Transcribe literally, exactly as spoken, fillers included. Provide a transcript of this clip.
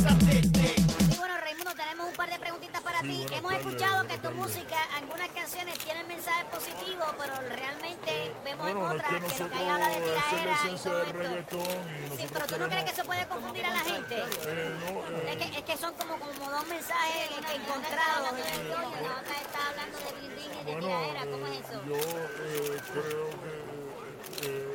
Sí, bueno, Raimundo, tenemos un par de preguntitas para Sí, ti. buenas Hemos tardes, escuchado buenas que tu tardes. música, algunas canciones tienen mensajes positivos, pero realmente vemos en Bueno, es otras que que lo que nosotros, hay habla de esa es la tiradera y esencia todo del esto. reggaetón y Sí, nosotros pero tú no crees queremos... que eso puede confundir a la gente. Eh, no, eh, Es que, es que son como, como dos mensajes encontrados. La otra está hablando de blindín y de bueno, tiradera, ¿cómo es eh, eso? yo eh, creo